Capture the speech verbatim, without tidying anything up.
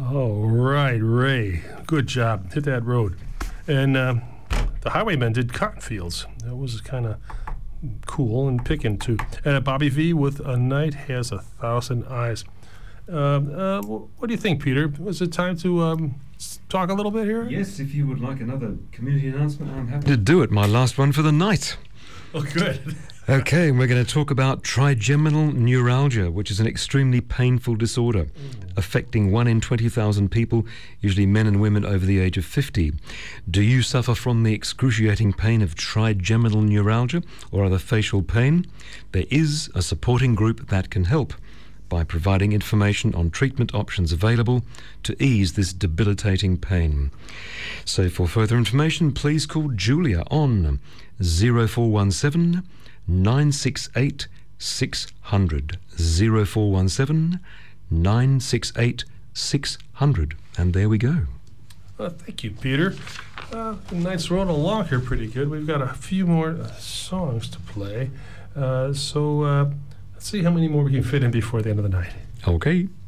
All right, Ray. Good job. Hit that road. And um, the Highwaymen did Cotton Fields. That was kind of cool and picking, too. And uh, Bobby V with A Night Has a Thousand Eyes. Um, uh, what do you think, Peter? Was it time to um, talk a little bit here? Yes, if you would like another community announcement, I'm happy To do it, my last one for the night. Oh, good. Okay, we're going to talk about trigeminal neuralgia, which is an extremely painful disorder mm. affecting one in twenty thousand people, usually men and women over the age of fifty. Do you suffer from the excruciating pain of trigeminal neuralgia or other facial pain? There is a supporting group that can help by providing information on treatment options available to ease this debilitating pain. So for further information, please call Julia on zero four one seven, nine six eight, six hundred. zero four one seven, nine six eight, six hundred. And there we go. Well, thank you, Peter. Uh, the night's rolling along here pretty good. We've got a few more uh, songs to play. Uh, so uh, let's see how many more we can fit in before the end of the night. Okay.